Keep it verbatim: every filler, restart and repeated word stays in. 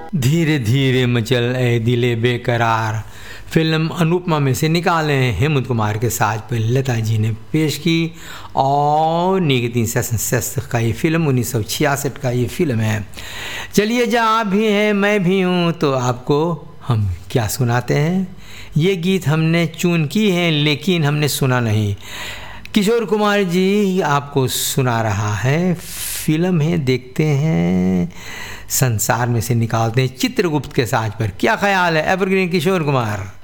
धीरे धीरे मचल ए दिले बेकरार फिल्म अनुपमा में से निकाले हैं हेमंत कुमार के साथ पर लता जी ने पेश की। और निगती सेशन का ये फिल्म उन्नीस सौ छियासठ का ये फिल्म है। चलिए जहाँ आप भी हैं मैं भी हूँ, तो आपको हम क्या सुनाते हैं। ये गीत हमने चुन की है लेकिन हमने सुना नहीं। किशोर कुमार जी आपको सुना रहा है। फिल्म है, देखते हैं, संसार में से निकालते हैं चित्रगुप्त के साज पर। क्या ख्याल है एवरग्रीन किशोर कुमार?